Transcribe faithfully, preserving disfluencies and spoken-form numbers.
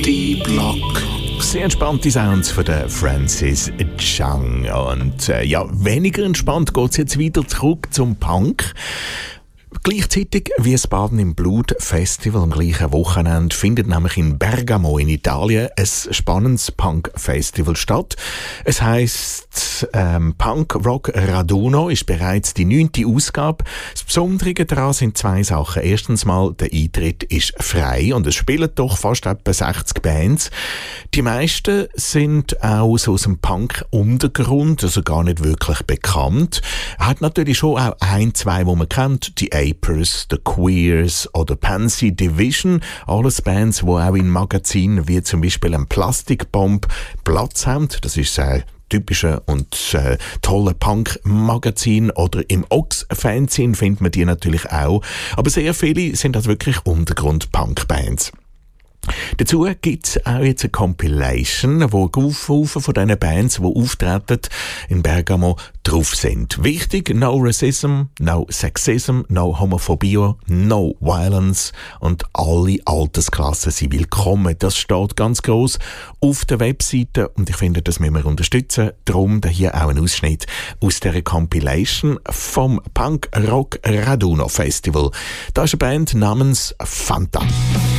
D-Block. Sehr entspannte Sounds von der Francis Chang. Und äh, ja, weniger entspannt geht es jetzt wieder zurück zum Punk. Gleichzeitig wie das Baden im Blut Festival am gleichen Wochenende findet nämlich in Bergamo in Italien ein spannendes Punk-Festival statt. Es heisst ähm, Punk Rock Raduno, ist bereits die neunte Ausgabe. Das Besondere daran sind zwei Sachen. Erstens mal, der Eintritt ist frei und es spielen doch fast etwa sechzig Bands. Die meisten sind auch so aus dem Punk-Untergrund, also gar nicht wirklich bekannt. Hat natürlich schon auch ein, zwei, die man kennt, die Apers, The Queers oder Pansy Division, alles Bands, die auch in Magazinen wie zum Beispiel ein Plastic Bomb Platz haben. Das ist ein typischer und äh, toller Punk-Magazin, oder im Ox-Fanzine findet man die natürlich auch. Aber sehr viele sind das wirklich Untergrund-Punk-Bands. Dazu gibt es auch jetzt eine Compilation, wo Haufen von diesen Bands, die auftreten in Bergamo, drauf sind. Wichtig: No Racism, No Sexism, No Homophobia, No Violence, und alle Altersklassen sind willkommen. Das steht ganz gross auf der Webseite und ich finde, das müssen wir unterstützen. Darum hier auch ein Ausschnitt aus dieser Compilation vom Punk Rock Raduno Festival. Da ist eine Band namens Fanta.